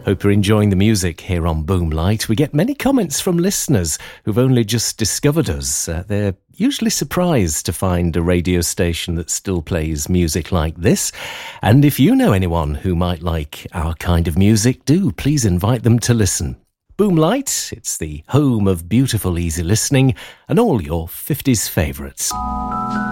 Hope you're enjoying the music here on Boomlight. We get many comments from listeners who've only just discovered us. They're usually surprised to find a radio station that still plays music like this. And if you know anyone who might like our kind of music, do please invite them to listen. Boomlight, it's the home of beautiful, easy listening and all your 50s favourites.